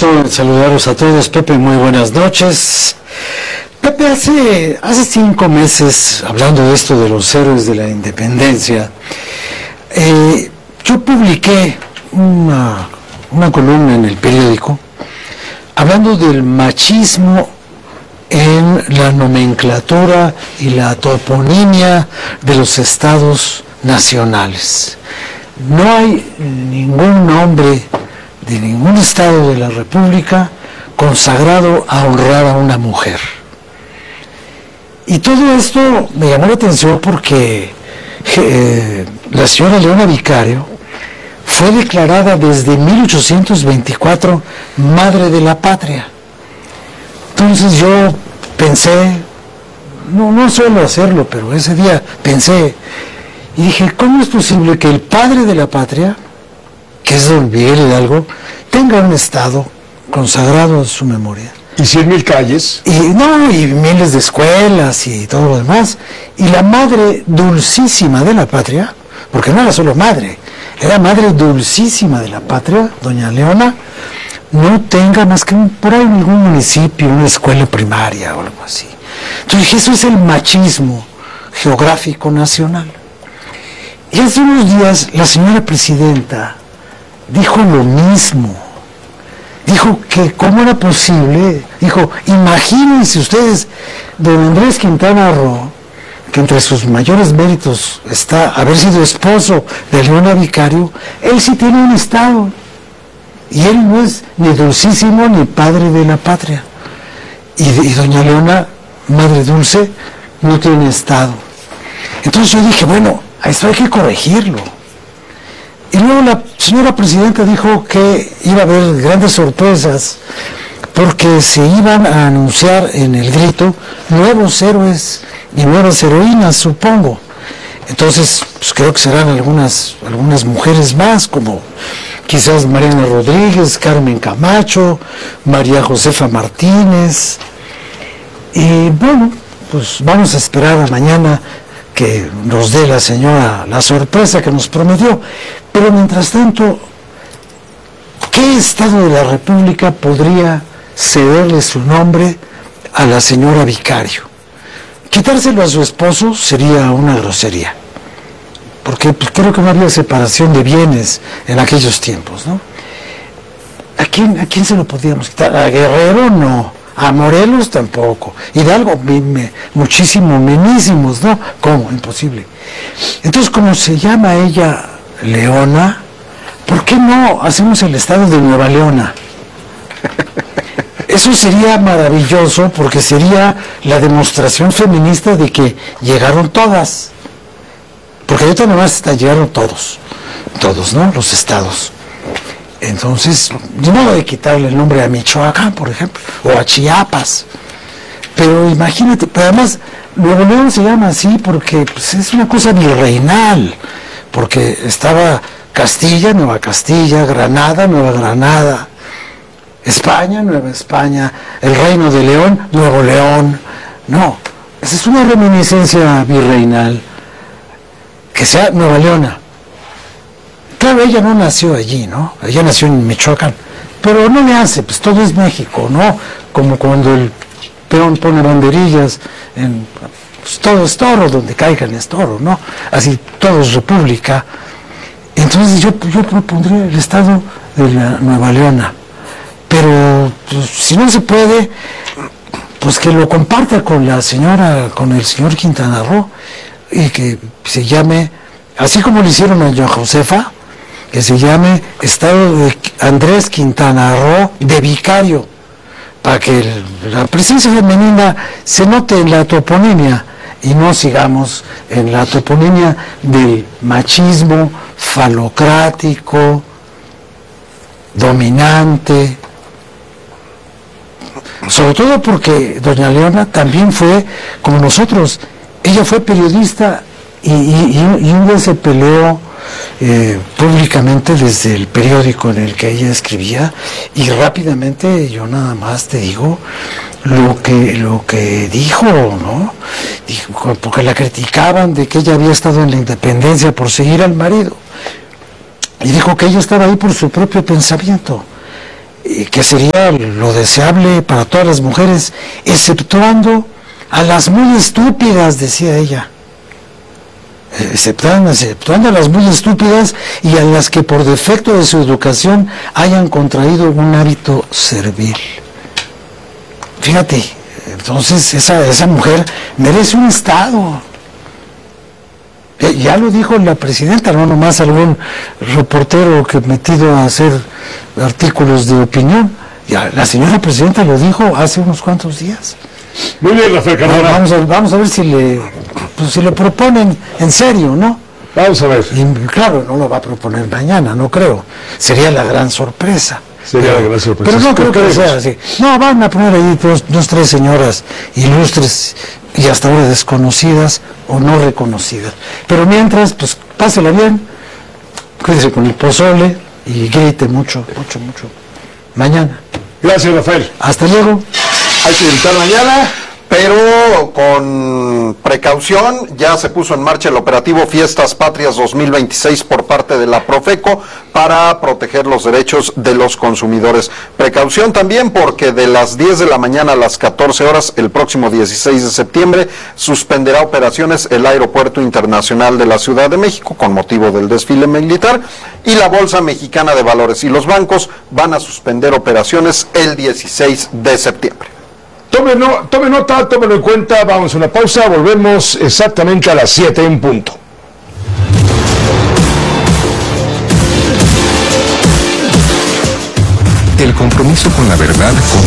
gusto en saludarlos a todos. Pepe, muy buenas noches. Pepe, hace 5 meses, hablando de esto de los héroes de la independencia, yo publiqué una columna en el periódico hablando del machismo en la nomenclatura y la toponimia de los estados nacionales. No hay ningún nombre de ningún estado de la República consagrado a honrar a una mujer. Y todo esto me llamó la atención porque la señora Leona Vicario fue declarada desde 1824 Madre de la Patria. Entonces yo pensé, no suelo hacerlo, pero ese día pensé y dije, ¿cómo es posible que el padre de la patria, que es don Miguel Hidalgo, tenga un estado consagrado a su memoria? Y 100,000 calles. Y miles de escuelas y todo lo demás. Y la madre dulcísima de la patria, porque no era solo madre, era madre dulcísima de la patria, doña Leona, no tenga más que por ahí en algún municipio, una escuela primaria o algo así. Entonces dije, eso es el machismo geográfico nacional. Y hace unos días la señora presidenta dijo lo mismo. Dijo que cómo era posible, dijo, imagínense ustedes, don Andrés Quintana Roo, que entre sus mayores méritos está haber sido esposo de Leona Vicario, él sí tiene un estado, y él no es ni dulcísimo ni padre de la patria. Y doña Leona, madre dulce, no tiene estado. Entonces yo dije, bueno, a esto hay que corregirlo. Y luego la señora presidenta dijo que iba a haber grandes sorpresas porque se iban a anunciar en el grito nuevos héroes y nuevas heroínas, supongo. Entonces, pues creo que serán algunas mujeres más, como quizás Mariana Rodríguez, Carmen Camacho, María Josefa Martínez. Y bueno, pues vamos a esperar a mañana que nos dé la señora la sorpresa que nos prometió. Pero mientras tanto, ¿qué estado de la República podría cederle su nombre a la señora Vicario? Quitárselo a su esposo sería una grosería, porque pues, creo que no había separación de bienes en aquellos tiempos, ¿no? ¿A quién se lo podíamos quitar? ¿A Guerrero? No. A Morelos tampoco. Hidalgo, muchísimo, menísimos, ¿no? ¿Cómo? Imposible. Entonces, como se llama ella Leona, ¿por qué no hacemos el estado de Nueva Leona? Eso sería maravilloso porque sería la demostración feminista de que llegaron todas. Porque ahorita nomás llegaron todos, ¿no? Los estados. Entonces, no modo de quitarle el nombre a Michoacán, por ejemplo, o a Chiapas. Pero imagínate, pero además, Nuevo León se llama así porque pues, es una cosa virreinal, porque estaba Castilla, Nueva Castilla, Granada, Nueva Granada, España, Nueva España, el Reino de León, Nuevo León. No, esa es una reminiscencia virreinal, que sea Nueva Leona. Claro, ella no nació allí, ¿no? Ella nació en Michoacán, pero no le hace, pues todo es México, ¿no? Como cuando el peón pone banderillas, pues todo es toro, donde caigan es toro, ¿no? Así, todo es república. Entonces yo propondría el estado de la Nueva Leona, pero pues, si no se puede, pues que lo comparta con el señor Quintana Roo, y que se llame, así como le hicieron a doña Josefa, que se llame Estado de Andrés Quintana Roo de Vicario, para que la presencia femenina se note en la toponimia y no sigamos en la toponimia del machismo falocrático, dominante, sobre todo porque doña Leona también fue, como nosotros, ella fue periodista y un día se peleó públicamente desde el periódico en el que ella escribía, y rápidamente yo nada más te digo lo que dijo, ¿no? Dijo, porque la criticaban de que ella había estado en la independencia por seguir al marido, y dijo que ella estaba ahí por su propio pensamiento. que sería lo deseable para todas las mujeres, exceptuando a las muy estúpidas, decía ella. Exceptuando a las muy estúpidas y a las que por defecto de su educación hayan contraído un hábito servil. Fíjate, entonces esa mujer merece un Estado. Ya lo dijo la presidenta, no nomás algún reportero que metido a hacer artículos de opinión. Ya, la señora presidenta lo dijo hace unos cuantos días. Muy bien, Rafael Carmona. Vamos a ver si le proponen en serio, ¿no? Vamos a ver. Y claro, no lo va a proponer mañana, no creo. Sería la gran sorpresa. Sería la gran sorpresa. Pero no creo que sea así. No, van a poner ahí dos, tres señoras ilustres y hasta ahora desconocidas o no reconocidas. Pero mientras, pues pásela bien, cuídese con el pozole y grite mucho, mucho, mucho. Mañana. Gracias, Rafael. Hasta luego. Hay que gritar mañana, pero con precaución. Ya se puso en marcha el operativo Fiestas Patrias 2026 por parte de la Profeco para proteger los derechos de los consumidores. Precaución también porque de las 10 de la mañana a las 14 horas, el próximo 16 de septiembre, suspenderá operaciones el Aeropuerto Internacional de la Ciudad de México con motivo del desfile militar, y la Bolsa Mexicana de Valores y los bancos van a suspender operaciones el 16 de septiembre. Tome nota, tómelo en cuenta, vamos a una pausa, volvemos exactamente a las 7 en punto. El compromiso con la verdad